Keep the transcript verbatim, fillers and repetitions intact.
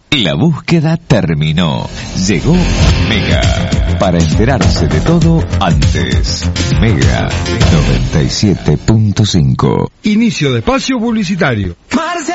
La búsqueda terminó. Llegó Mega. Para enterarse de todo antes. Mega noventa y siete punto cinco. Inicio de espacio publicitario.